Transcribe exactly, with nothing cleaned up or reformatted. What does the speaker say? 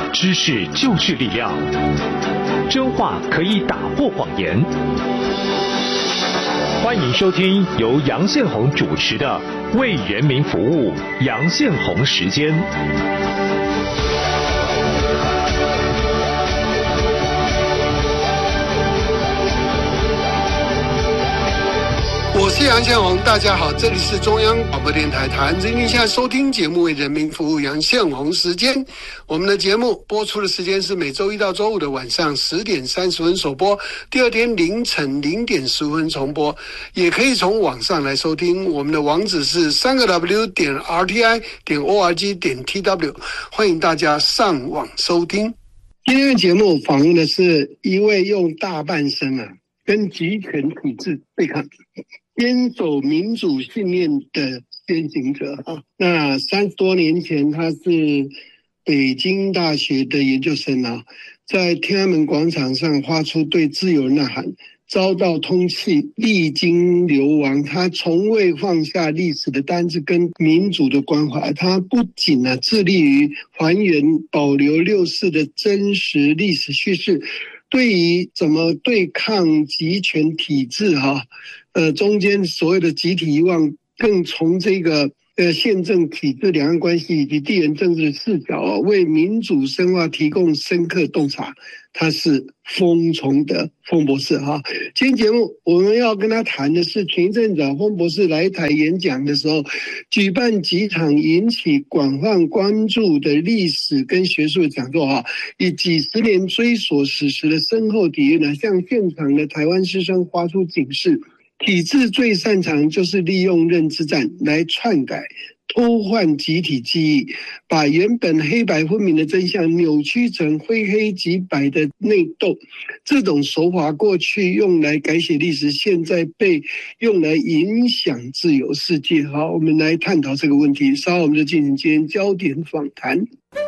知识就是力量，真话可以打破谎言。欢迎收听由杨宪宏主持的《为人民服务》杨宪宏时间。 我是杨宪宏，大家好，这里是中央广播电台台湾之音，现在收听节目为人民服务杨宪宏时间。我们的节目播出的时间是每周一到周五的晚上十点三十分首播，第二天凌晨零点十分重播，也可以从网上来收听。我们的网址是三个 W 点 R T I 点 O R G 点 T W， 欢迎大家上网收听。今天的节目访问的是一位用大半生啊跟集权体制对抗，坚守民主信念的先行者啊。那三十多年前，他是北京大学的研究生啊，在天安门广场上发出对自由的呐喊，遭到通缉，历经流亡。他从未放下历史的担子跟民主的关怀。他不仅啊致力于还原保留六四的真实历史叙事，对于怎么对抗集权体制哈，呃，中间所谓的集体遗忘，更从这个呃宪政体制、两岸关系以及地缘政治的视角，为民主深化提供深刻洞察。他是封崇德封博士哈。今天节目我们要跟他谈的是，前一阵子封博士来台演讲的时候，举办几场引起广泛关注的历史跟学术的讲座哈，以几十年追索史实的深厚底蕴呢，向现场的台湾师生发出警示。体制最擅长就是利用认知战来篡改、偷换集体记忆，把原本黑白分明的真相扭曲成非黑即白的内斗。这种手法过去用来改写历史，现在被用来影响自由世界。好，我们来探讨这个问题。稍后我们就进行今天焦点访谈。